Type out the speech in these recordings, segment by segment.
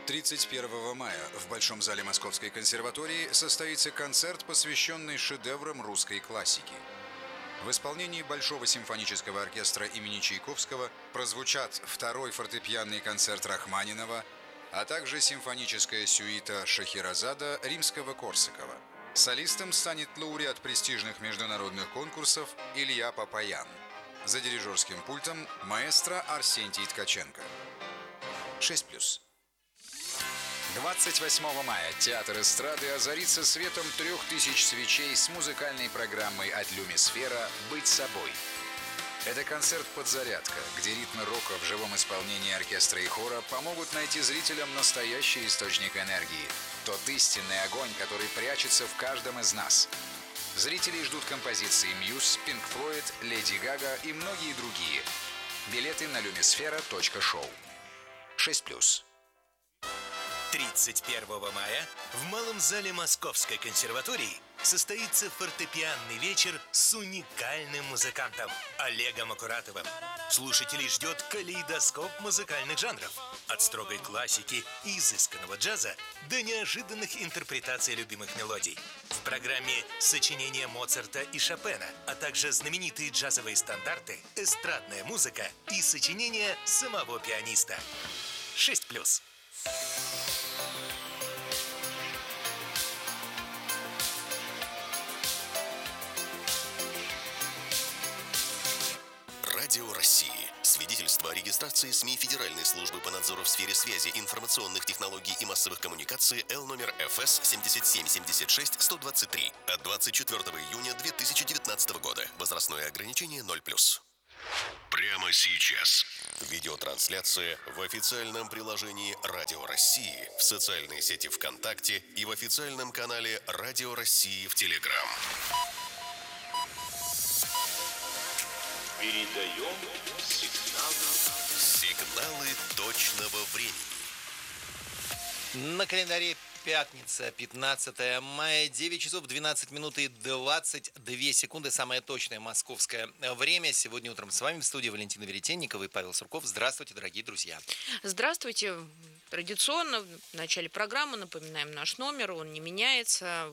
31 мая в Большом зале Московской консерватории состоится концерт, посвященный шедеврам русской классики. В исполнении Большого симфонического оркестра имени Чайковского прозвучат второй фортепианный концерт Рахманинова, а также симфоническая сюита Шахерезада Римского-Корсакова. Солистом станет лауреат престижных международных конкурсов Илья Папаян. За дирижерским пультом маэстро Арсентий Ткаченко. 6+. 28 мая театр эстрады озарится светом 3000 свечей с музыкальной программой от Люмисфера «Быть собой». Это концерт-подзарядка, где ритмы рока в живом исполнении оркестра и хора помогут найти зрителям настоящий источник энергии. Тот истинный огонь, который прячется в каждом из нас. Зрителей ждут композиции Muse, Pink Floyd, Lady Gaga и многие другие. Билеты на lumisfera.show. 6+. 31 мая в Малом зале Московской консерватории состоится фортепианный вечер с уникальным музыкантом Олегом Акуратовым. Слушателей ждет калейдоскоп музыкальных жанров. От строгой классики и изысканного джаза до неожиданных интерпретаций любимых мелодий. В программе сочинения Моцарта и Шопена, а также знаменитые джазовые стандарты, эстрадная музыка и сочинения самого пианиста. 6+. Радио России. Свидетельство о регистрации СМИ Федеральной службы по надзору в сфере связи, информационных технологий и массовых коммуникаций Л номер ФС 7776-123 от 24 июня 2019 года. Возрастное ограничение 0+. Прямо сейчас. Видеотрансляция в официальном приложении Радио России, в социальной сети ВКонтакте и в официальном канале Радио России в Телеграм. Передаем Сигналы точного времени. На календаре пятница, 15 мая, 9 часов 12 минут и 22 секунды. Самое точное московское время. Сегодня утром с вами в студии Валентина Веретенникова и Павел Сурков. Здравствуйте, дорогие друзья. Здравствуйте. Традиционно в начале программы напоминаем наш номер. Он не меняется.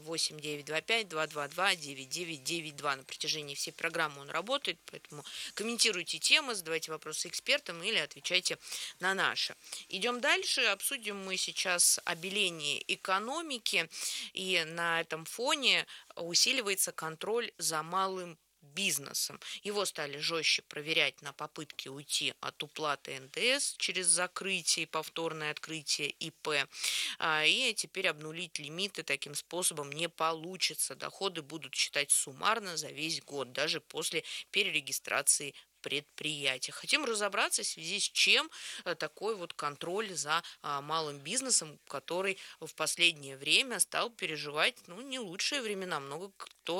8925-222-9992. На протяжении всей программы он работает. Поэтому комментируйте темы, задавайте вопросы экспертам или отвечайте на наши. Идем дальше. Обсудим мы сейчас обеление экономики. И на этом фоне усиливается контроль за малым бизнесом. Его стали жестче проверять на попытке уйти от уплаты НДС через закрытие и повторное открытие ИП. И теперь обнулить лимиты таким способом не получится. Доходы будут считать суммарно за весь год, даже после перерегистрации предприятия. Хотим разобраться, в связи с чем такой вот контроль за малым бизнесом, который в последнее время стал переживать не лучшие времена. Много кто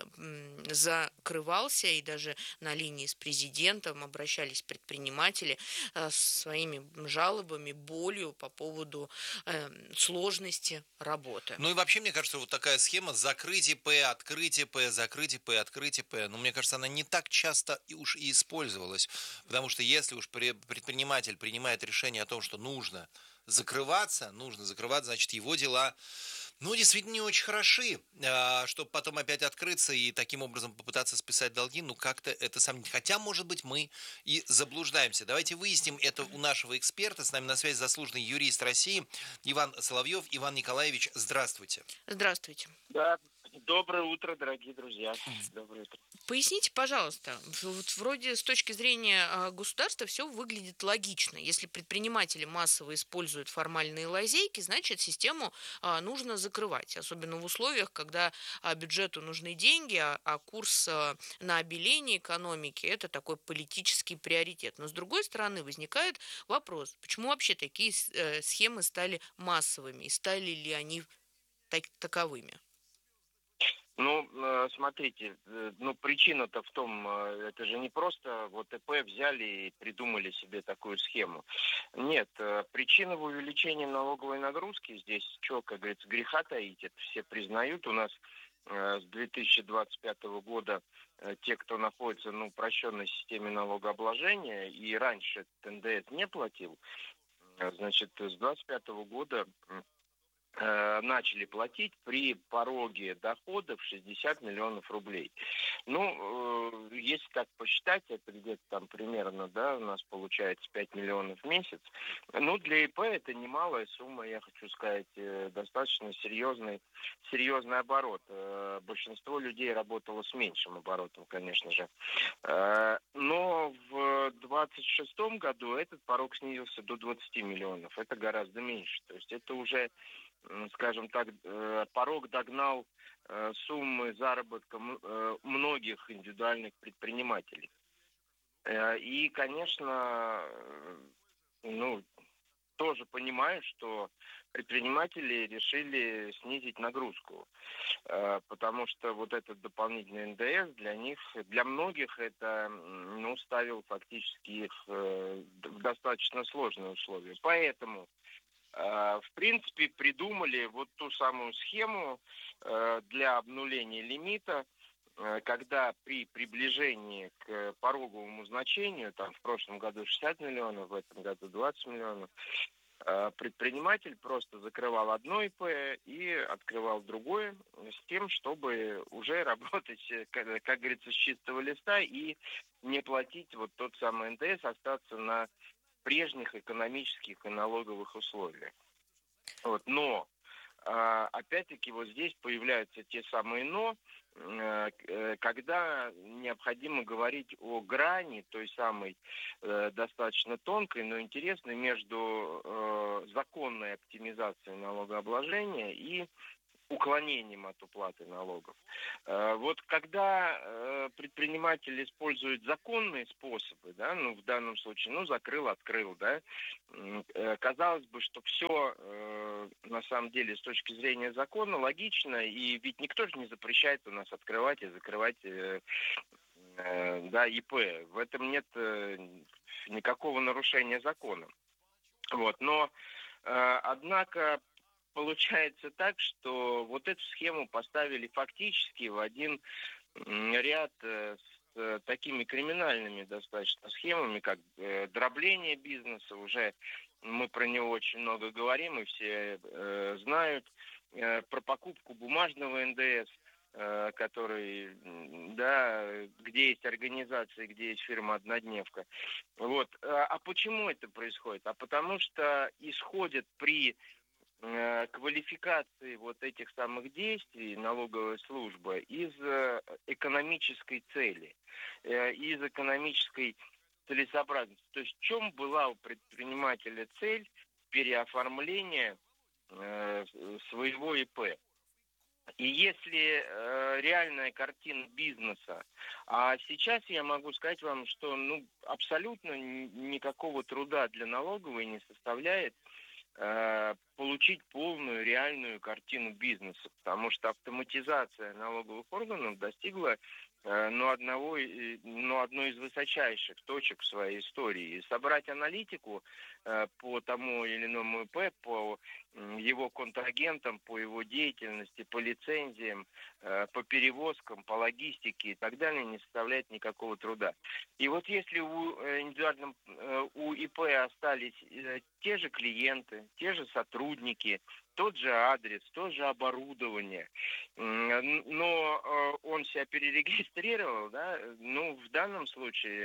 закрывался, и даже на линии с президентом обращались предприниматели с своими жалобами, болью по поводу сложности работы. Ну и вообще, мне кажется, вот такая схема закрыть ИП, открыть ИП, закрыть ИП, открыть ИП, мне кажется, она не так часто и использовалась, потому что если уж предприниматель принимает решение о том, что нужно закрываться, значит, его дела действительно не очень хороши, чтобы потом опять открыться и таким образом попытаться списать долги, как-то это сомнительно. Хотя, может быть, мы и заблуждаемся. Давайте выясним это у нашего эксперта. С нами на связи заслуженный юрист России Иван Соловьев. Иван Николаевич, здравствуйте. Здравствуйте. Да, доброе утро, дорогие друзья. Доброе утро. Поясните, пожалуйста, вот вроде с точки зрения государства все выглядит логично. Если предприниматели массово используют формальные лазейки, значит, систему нужно закрывать. Особенно в условиях, когда бюджету нужны деньги, а курс на обеление экономики – это такой политический приоритет. Но с другой стороны возникает вопрос, почему вообще такие схемы стали массовыми и стали ли они таковыми? Смотрите, причина-то в том, это же не просто ИП взяли и придумали себе такую схему. Нет, причина в увеличении налоговой нагрузки. Здесь, как говорится, греха таить, это все признают. У нас с 2025 года те, кто находится на упрощенной системе налогообложения и раньше НДС не платил, Значит, с 25 года начали платить при пороге доходов 60 миллионов рублей. Ну, если так посчитать, это где-то там примерно, да, у нас получается 5 миллионов в месяц. Ну, для ИП это немалая сумма, я хочу сказать, достаточно серьезный оборот. Большинство людей работало с меньшим оборотом, конечно же. Но в 26 году этот порог снизился до 20 миллионов. Это гораздо меньше. То есть это уже, скажем так, порог догнал суммы заработка многих индивидуальных предпринимателей. И, конечно, ну, тоже понимаю, что предприниматели решили снизить нагрузку, потому что вот этот дополнительный НДС для них, для многих это, ну, ставил фактически их в достаточно сложные условия. Поэтому в принципе, придумали вот ту самую схему для обнуления лимита, когда при приближении к пороговому значению, там в прошлом году 60 миллионов, в этом году 20 миллионов, предприниматель просто закрывал одно ИП и открывал другое с тем, чтобы уже работать, как говорится, с чистого листа и не платить вот тот самый НДС, остаться на прежних экономических и налоговых условиях. Вот. Но, опять-таки, вот здесь появляются те самые «но», когда необходимо говорить о грани, той самой достаточно тонкой, но интересной, между законной оптимизацией налогообложения и уклонением от уплаты налогов. Вот когда предприниматель использует законные способы, да, ну в данном случае, ну закрыл, открыл, да, казалось бы, что все на самом деле с точки зрения закона логично, и ведь никто же не запрещает у нас открывать и закрывать да, ИП. В этом нет никакого нарушения закона. Вот, но однако получается так, что вот эту схему поставили фактически в один ряд с такими криминальными достаточно схемами, как дробление бизнеса. Уже мы про него очень много говорим, и все знают. Про покупку бумажного НДС, который, да, где есть организация, где есть фирма-однодневка. Вот. А почему это происходит? А потому что исходят при квалификации вот этих самых действий налоговой службы из экономической цели, из экономической целесообразности. То есть в чем была у предпринимателя цель переоформления своего ИП? И если реальная картина бизнеса, а сейчас я могу сказать вам, что ну, абсолютно никакого труда для налоговой не составляет получить полную реальную картину бизнеса, потому что автоматизация налоговых органов достигла одной из высочайших точек в своей истории. И собрать аналитику по тому или иному ИП, по его контрагентам, по его деятельности, по лицензиям, по перевозкам, по логистике и так далее не составляет никакого труда. И вот если у ИП остались те же клиенты, те же сотрудники, тот же адрес, то же оборудование, но он себя перерегистрировал, да, ну, в данном случае,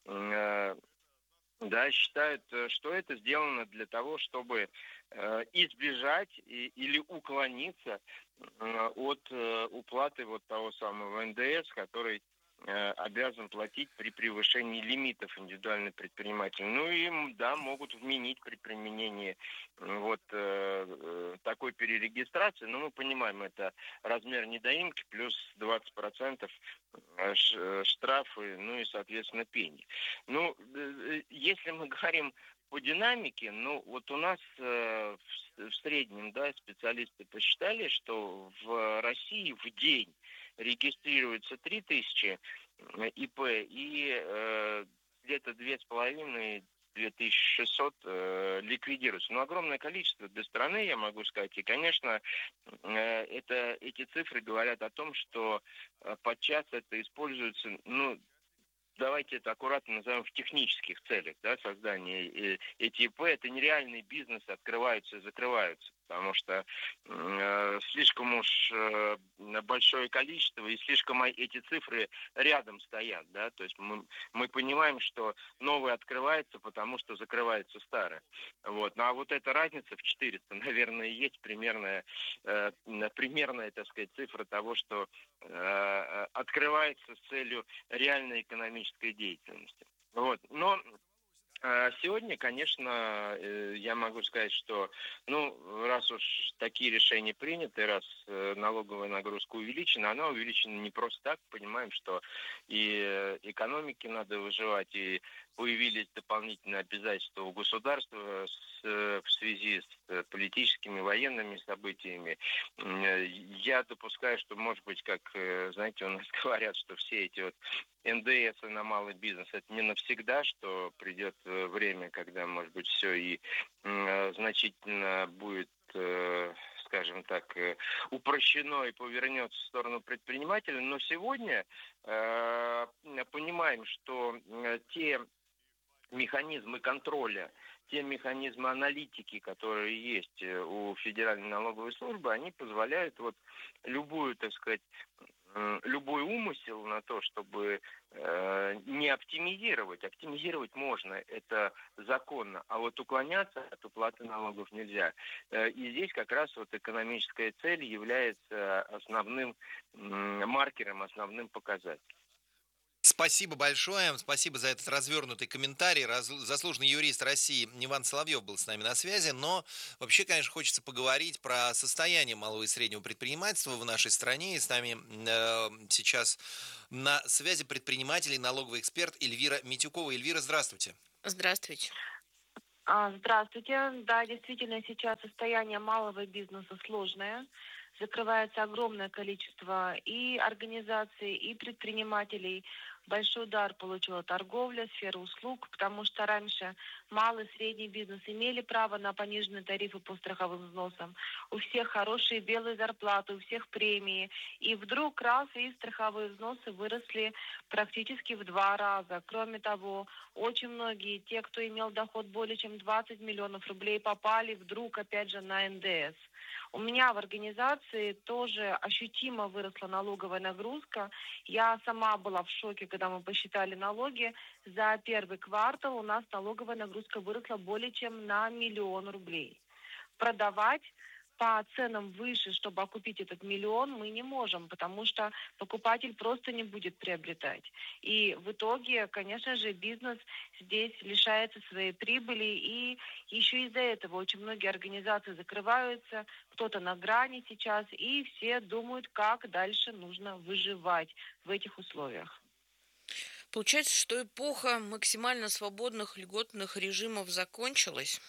да, считают, что это сделано для того, чтобы избежать или уклониться от уплаты вот того самого НДС, который обязан платить при превышении лимитов индивидуальный предприниматель. Ну и, да, могут вменить при применении вот такой перерегистрации. Но мы понимаем, это размер недоимки плюс 20% штрафы, ну и, соответственно, пени. Ну, если мы говорим по динамике, ну вот у нас в среднем, да, специалисты посчитали, что в России в день регистрируется 3000 ИП и где-то 2500-2600 ликвидируются. Ну, огромное количество для страны, я могу сказать. И, конечно, эти цифры говорят о том, что подчас это используется, ну, давайте это аккуратно назовем в технических целях, да, создания эти ИП, это нереальные бизнесы, открываются и закрываются, потому что слишком уж большое количество и слишком эти цифры рядом стоят, да, то есть мы понимаем, что новое открывается, потому что закрывается старое, вот, ну а вот эта разница в 400, наверное, есть примерная, так сказать, цифра того, что открывается с целью реальной экономической деятельности. Вот. Но сегодня, конечно, я могу сказать, что, раз уж такие решения приняты, раз налоговая нагрузка увеличена, она увеличена не просто так. Понимаем, что и экономике надо выживать, и появились дополнительные обязательства у государства в связи с политическими, военными событиями. Я допускаю, что, может быть, как, знаете, у нас говорят, что все эти вот НДС на малый бизнес это не навсегда, что придет время, когда, может быть, все и значительно будет, скажем так, упрощено и повернется в сторону предпринимателя. Но сегодня понимаем, что те механизмы контроля, те механизмы аналитики, которые есть у Федеральной налоговой службы, они позволяют вот любую, так сказать, любой умысел на то, чтобы не оптимизировать. Оптимизировать можно, это законно, а вот уклоняться от уплаты налогов нельзя. И здесь как раз вот экономическая цель является основным маркером, основным показателем. Спасибо большое. Спасибо за этот развернутый комментарий. Заслуженный юрист России Иван Соловьев был с нами на связи. Но вообще, конечно, хочется поговорить про состояние малого и среднего предпринимательства в нашей стране. И с нами сейчас на связи предприниматель и налоговый эксперт Эльвира Митюкова. Эльвира, здравствуйте. Здравствуйте. Здравствуйте. Да, действительно, сейчас состояние малого бизнеса сложное. Закрывается огромное количество и организаций, и предпринимателей. Большой удар получила торговля, сфера услуг, потому что раньше малый и средний бизнес имели право на пониженные тарифы по страховым взносам. У всех хорошие белые зарплаты, у всех премии. И вдруг раз и страховые взносы выросли практически в 2 раза. Кроме того, очень многие, те, кто имел доход более чем 20 миллионов рублей, попали вдруг опять же на НДС. У меня в организации тоже ощутимо выросла налоговая нагрузка. Я сама была в шоке, когда мы посчитали налоги. За первый квартал у нас налоговая нагрузка выросла более чем на 1 миллион рублей. Продавать по ценам выше, чтобы окупить этот 1 миллион, мы не можем, потому что покупатель просто не будет приобретать. И в итоге, конечно же, бизнес здесь лишается своей прибыли, и еще из-за этого очень многие организации закрываются, кто-то на грани сейчас, и все думают, как дальше нужно выживать в этих условиях. Получается, что эпоха максимально свободных льготных режимов закончилась?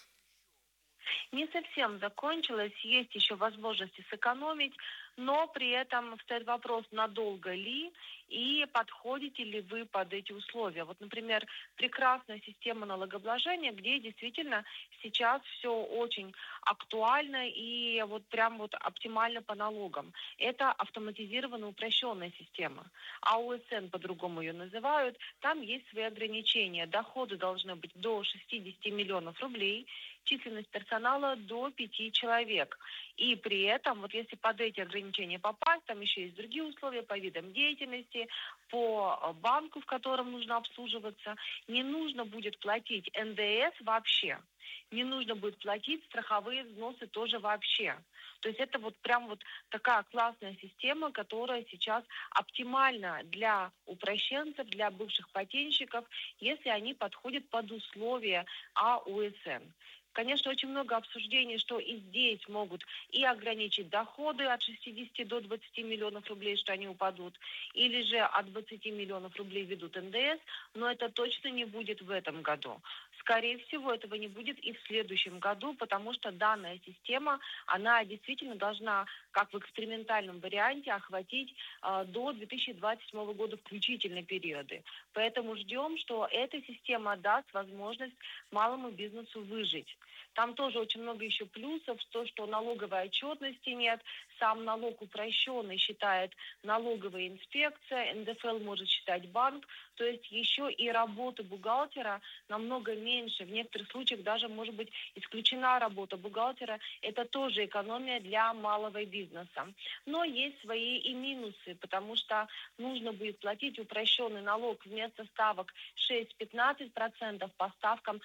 Не совсем закончилась, есть еще возможности сэкономить, но при этом встает вопрос, надолго ли и подходите ли вы под эти условия. Вот, например, прекрасная система налогообложения, где действительно сейчас все очень актуально и вот прям вот оптимально по налогам. Это автоматизированная упрощенная система. АУСН по-другому ее называют. Там есть свои ограничения. Доходы должны быть до 60 миллионов рублей, численность персонала до 5 человек. И при этом, вот если под эти ограничения попасть, там еще есть другие условия по видам деятельности, по банку, в котором нужно обслуживаться, не нужно будет платить НДС вообще, не нужно будет платить страховые взносы тоже вообще. То есть это вот прям вот такая классная система, которая сейчас оптимальна для упрощенцев, для бывших патентщиков, если они подходят под условия АУСН. Конечно, очень много обсуждений, что и здесь могут и ограничить доходы от 60 до 20 миллионов рублей, что они упадут, или же от 20 миллионов рублей ведут НДС, но это точно не будет в этом году. Скорее всего, этого не будет и в следующем году, потому что данная система, она действительно должна, как в экспериментальном варианте, охватить до 2027 года включительно периоды. Поэтому ждем, что эта система даст возможность малому бизнесу выжить. Там тоже очень много еще плюсов, то, что налоговой отчетности нет, сам налог упрощенный считает налоговая инспекция, НДФЛ может считать банк, То есть еще и работа бухгалтера намного меньше. В некоторых случаях даже может быть исключена работа бухгалтера. Это тоже экономия для малого бизнеса. Но есть свои и минусы, потому что нужно будет платить упрощенный налог вместо ставок 6-15% по ставкам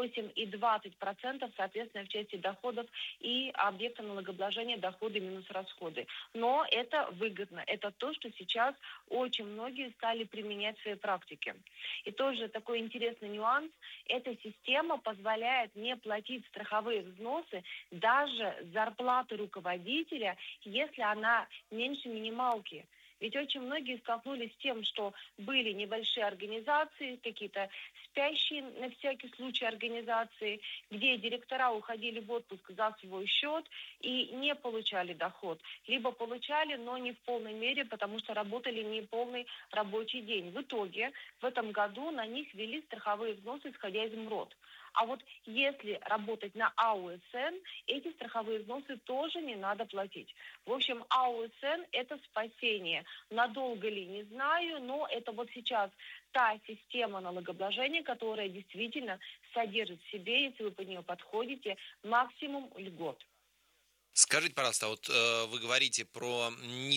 8-20%, соответственно, в части доходов и объекта налогообложения доходы минус расходы. Но это выгодно. Это то, что сейчас очень многие стали применять в своей практике. И тоже такой интересный нюанс. Эта система позволяет не платить страховые взносы даже с зарплаты руководителя, если она меньше минималки. Ведь очень многие столкнулись с тем, что были небольшие организации, какие-то спящие на всякий случай организации, где директора уходили в отпуск за свой счет и не получали доход. Либо получали, но не в полной мере, потому что работали не полный рабочий день. В итоге в этом году на них ввели страховые взносы, исходя из МРОД. А вот если работать на АУСН, эти страховые взносы тоже не надо платить. В общем, АУСН – это спасение. Надолго ли, не знаю, но это вот сейчас та система налогообложения, которая действительно содержит в себе, если вы под нее подходите, максимум льгот. Скажите, пожалуйста, вот вы говорите про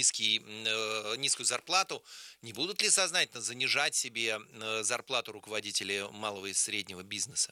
низкую зарплату. Не будут ли сознательно занижать себе зарплату руководители малого и среднего бизнеса?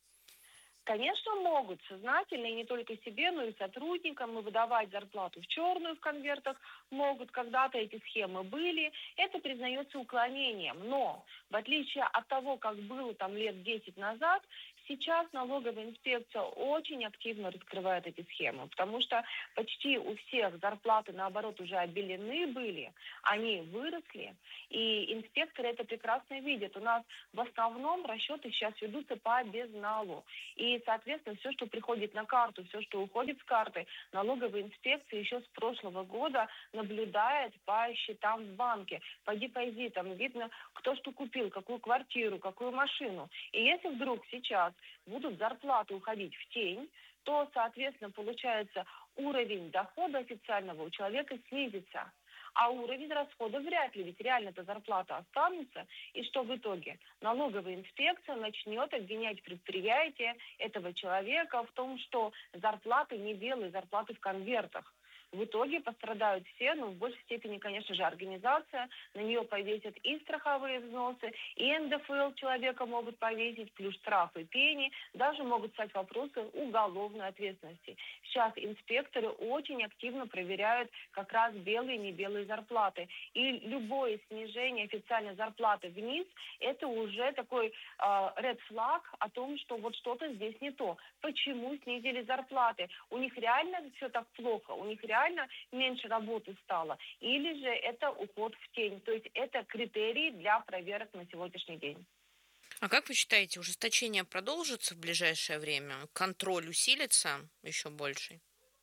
Конечно, могут сознательно, и не только себе, но и сотрудникам, и выдавать зарплату в черную в конвертах могут. Когда-то эти схемы были. Это признается уклонением. Но, в отличие от того, как было там лет 10 назад, сейчас налоговая инспекция очень активно раскрывает эти схемы, потому что почти у всех зарплаты, наоборот, уже обелены были, они выросли, и инспекторы это прекрасно видят. У нас в основном расчеты сейчас ведутся по безналу. И, соответственно, все, что приходит на карту, все, что уходит с карты, налоговая инспекция еще с прошлого года наблюдает по счетам в банке, по депозитам. Видно, кто что купил, какую квартиру, какую машину. И если вдруг сейчас будут зарплаты уходить в тень, то, соответственно, получается, уровень дохода официального у человека снизится. А уровень расходов вряд ли, ведь реально-то зарплата останутся. И что в итоге? Налоговая инспекция начнет обвинять предприятие этого человека в том, что зарплаты не белые, зарплаты в конвертах. В итоге пострадают все, но в большей степени, конечно же, организация. На нее повесят и страховые взносы, и НДФЛ человека могут повесить, плюс штрафы, пени. Даже могут стать вопросы уголовной ответственности. Сейчас инспекторы очень активно проверяют как раз белые и не белые зарплаты. И любое снижение официальной зарплаты вниз, это уже такой red flag о том, что вот что-то здесь не то. Почему снизили зарплаты? У них реально все так плохо? У них реально меньше работы стало? Или же это уход в тень? То есть это критерии для проверок на сегодняшний день. А как вы считаете, ужесточение продолжится в ближайшее время? Контроль усилится еще больше?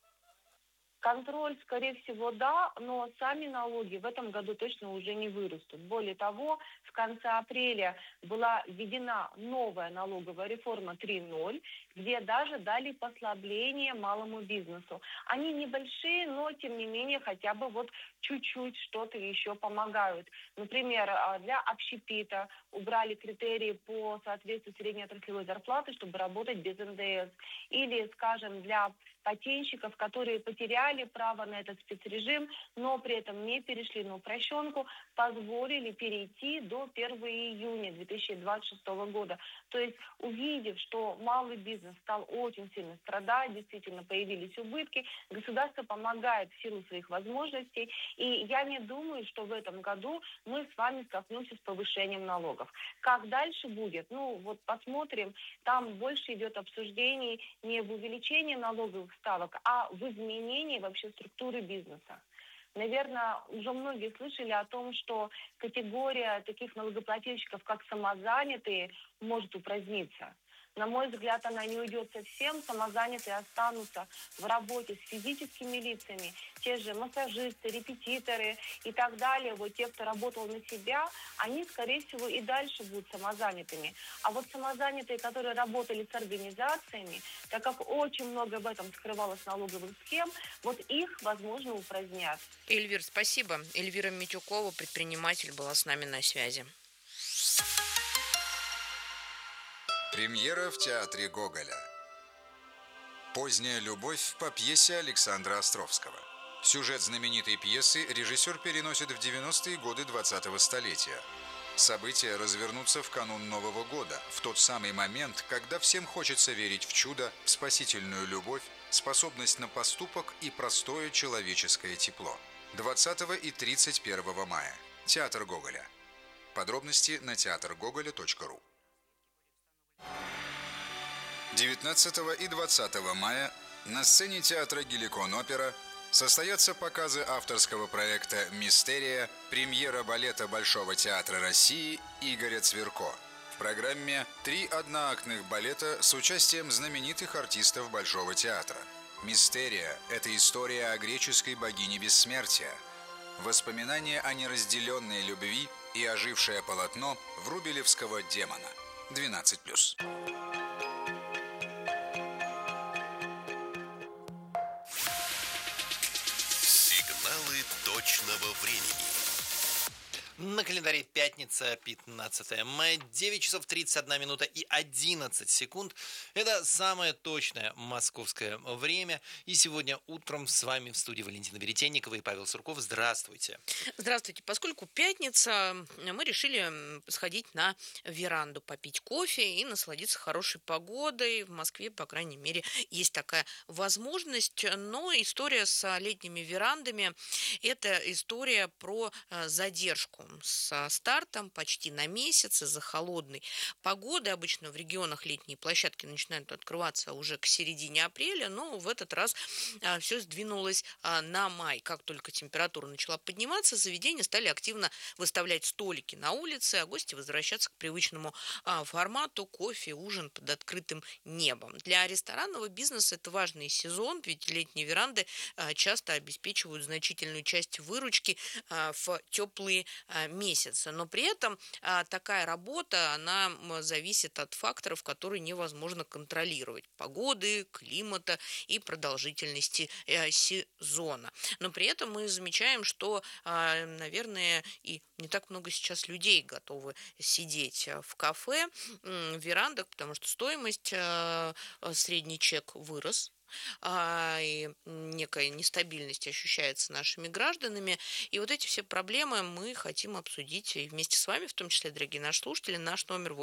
Контроль, скорее всего, да, но сами налоги в этом году точно уже не вырастут. Более того, в конце апреля была введена новая налоговая реформа 3.0, где даже дали послабление малому бизнесу. Они небольшие, но, тем не менее, хотя бы вот чуть-чуть что-то еще помогают. Например, для общепита убрали критерии по соответствию среднеотраслевой зарплаты, чтобы работать без НДС. Или, скажем, для патентщиков, которые потеряли право на этот спецрежим, но при этом не перешли на упрощенку, позволили перейти до 1 июня 2026 года. То есть, увидев, что малый бизнес стал очень сильно страдать, действительно появились убытки, государство помогает в силу своих возможностей. И я не думаю, что в этом году мы с вами столкнемся с повышением налогов. Как дальше будет? Ну, вот посмотрим. Там больше идет обсуждений не в увеличении налоговых ставок, а в изменении вообще структуры бизнеса. Наверное, уже многие слышали о том, что категория таких налогоплательщиков, как самозанятые, может упраздниться. На мой взгляд, она не уйдет совсем. Самозанятые останутся в работе с физическими лицами. Те же массажисты, репетиторы и так далее. Вот те, кто работал на себя, они, скорее всего, и дальше будут самозанятыми. А вот самозанятые, которые работали с организациями, так как очень много в этом скрывалось налоговых схем, вот их, возможно, упразднят. Эльвир, спасибо. Эльвира Митюкова, предприниматель, была с нами на связи. Премьера в театре Гоголя. Поздняя любовь по пьесе Александра Островского. Сюжет знаменитой пьесы режиссер переносит в 90-е годы 20-го столетия. События развернутся в канун Нового года, в тот самый момент, когда всем хочется верить в чудо, в спасительную любовь, способность на поступок и простое человеческое тепло. 20 и 31 мая. Театр Гоголя. Подробности на театргоголя.ру. 19 и 20 мая на сцене театра «Геликон-опера» состоятся показы авторского проекта «Мистерия», премьера балета Большого театра России Игоря Цверко. В программе 3 одноактных балета с участием знаменитых артистов Большого театра. «Мистерия» – это история о греческой богине бессмертия, воспоминания о неразделенной любви и ожившее полотно врубелевского демона. 12+. Сигналы точного времени. На календаре пятница, 15 мая, 9 часов 31 минута и 11 секунд. Это самое точное московское время. И сегодня утром с вами в студии Валентина Веретенникова и Павел Сурков. Здравствуйте. Здравствуйте. Поскольку пятница, мы решили сходить на веранду, попить кофе и насладиться хорошей погодой. В Москве, по крайней мере, есть такая возможность. Но история с летними верандами – это история про задержку со стартом почти на месяц из-за холодной погоды. Обычно в регионах летние площадки начинают открываться уже к середине апреля, но в этот раз все сдвинулось на май. Как только температура начала подниматься, заведения стали активно выставлять столики на улице, а гости возвращаться к привычному формату: кофе, ужин под открытым небом. Для ресторанного бизнеса это важный сезон, ведь летние веранды часто обеспечивают значительную часть выручки в теплые месяца. Но при этом такая работа, она зависит от факторов, которые невозможно контролировать: погоды, климата и продолжительности сезона. Но при этом мы замечаем, что, наверное, и не так много сейчас людей готовы сидеть в кафе, в верандах, потому что стоимость, средний чек вырос, и некая нестабильность ощущается нашими гражданами. И вот эти все проблемы мы хотим обсудить и вместе с вами, в том числе, дорогие наши слушатели. Наш номер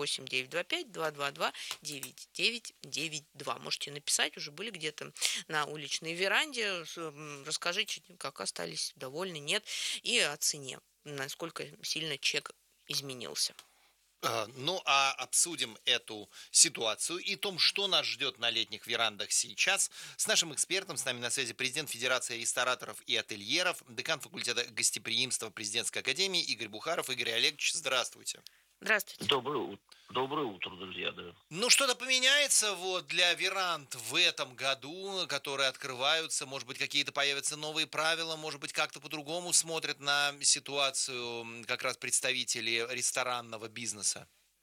8-925-222-9992. Можете написать, уже были где-то на уличной веранде. Расскажите, как остались, довольны, нет, и о цене, насколько сильно чек изменился. Ну, а обсудим эту ситуацию и том, что нас ждет на летних верандах сейчас, с нашим экспертом. С нами на связи президент Федерации рестораторов и ательеров, декан факультета гостеприимства Президентской академии Игорь Бухаров. Игорь Олегович, здравствуйте. Здравствуйте. Доброе утро, друзья. Да. Ну, что-то поменяется для веранд в этом году, которые открываются? Может быть, какие-то появятся новые правила? Может быть, как-то по-другому смотрят на ситуацию как раз представители ресторанного бизнеса?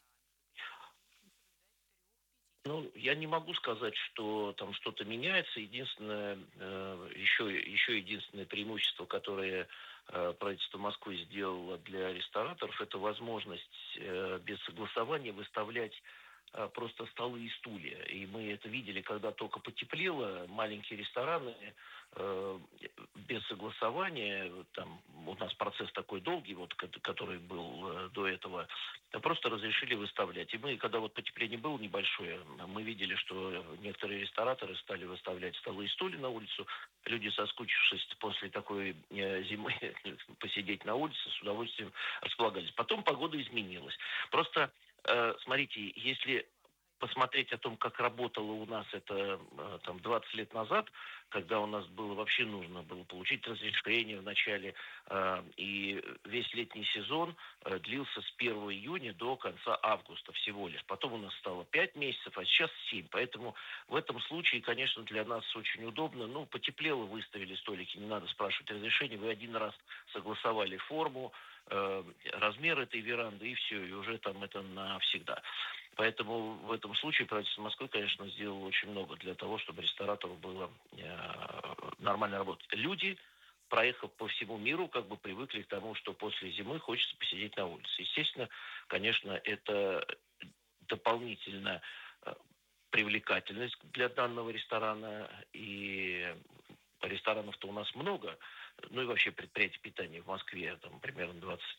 Ну, я не могу сказать, что там что-то меняется. Единственное, еще единственное преимущество, которое правительство Москвы сделало для рестораторов, это возможность без согласования выставлять просто столы и стулья. И мы это видели, когда только потеплело, маленькие рестораны без согласования, там у нас процесс такой долгий, который был до этого, просто разрешили выставлять. И мы, когда потепление было небольшое, мы видели, что некоторые рестораторы стали выставлять столы и стулья на улицу. Люди, соскучившись после такой зимы посидеть на улице, с удовольствием располагались. Потом погода изменилась. Просто смотрите, если посмотреть о том, как работало у нас это 20 лет назад, когда у нас вообще нужно было получить разрешение в начале, и весь летний сезон длился с 1 июня до конца августа всего лишь. Потом у нас стало 5 месяцев, а сейчас 7. Поэтому в этом случае, конечно, для нас очень удобно. Ну, потеплело, выставили столики, не надо спрашивать разрешения. Вы один раз согласовали форму, размер этой веранды, и все, и уже там это навсегда. Поэтому в этом случае правительство Москвы, конечно, сделало очень много для того, чтобы ресторатору было нормально работать. Люди проехав по всему миру, как бы привыкли к тому, что после зимы хочется посидеть на улице. Естественно, конечно, это дополнительно привлекательность для данного ресторана. И ресторанов-то у нас много. Ну и вообще предприятий питания в Москве там примерно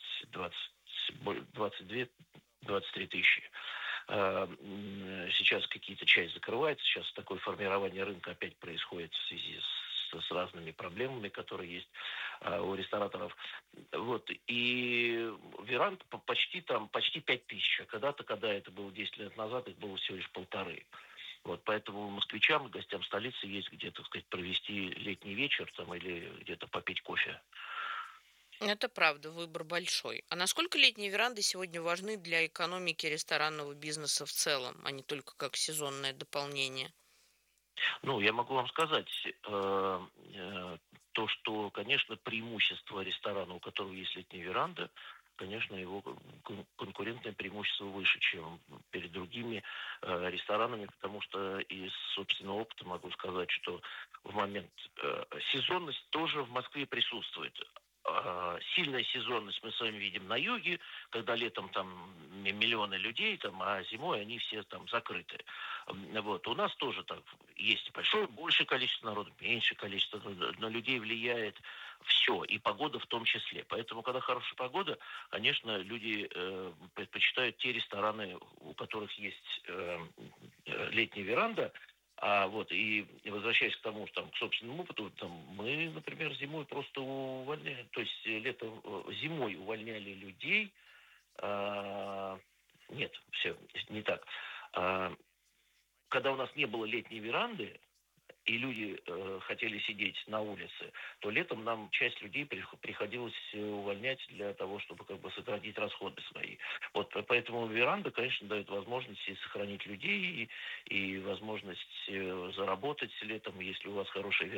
22-23 тысячи. Сейчас какие-то часть закрывается, сейчас такое формирование рынка опять происходит в связи с разными проблемами, которые есть у рестораторов. Вот. И веранд почти 5 тысяч. А когда-то, когда это было 10 лет назад, их было всего лишь 1,5. Вот, поэтому москвичам, гостям столицы есть где, так сказать, провести летний вечер там, или где-то попить кофе. Это правда, выбор большой. А насколько летние веранды сегодня важны для экономики ресторанного бизнеса в целом, а не только как сезонное дополнение? Ну, я могу вам сказать, то, что, конечно, преимущество ресторана, у которого есть летняя веранда, конечно, его конкурентное преимущество выше, чем перед другими ресторанами, потому что из собственного опыта могу сказать, что в момент сезонность тоже в Москве присутствует. Сильная сезонность мы с вами видим на юге, когда летом там миллионы людей, там, а зимой они все там закрыты. Вот. У нас тоже так есть большее количество народу, меньшее количество, на людей влияет все, и погода в том числе. Поэтому, когда хорошая погода, конечно, люди предпочитают те рестораны, у которых есть летняя веранда. И возвращаясь к тому, что, к собственному опыту, там, мы, например, зимой просто увольняли, то есть зимой увольняли людей. Нет, все, не так. Когда у нас не было летней веранды, и люди хотели сидеть на улице, то летом нам часть людей приходилось увольнять для того, чтобы как бы сократить расходы свои. Вот поэтому веранда, конечно, дает возможность и сохранить людей, и возможность заработать летом, если у вас хорошая веранда.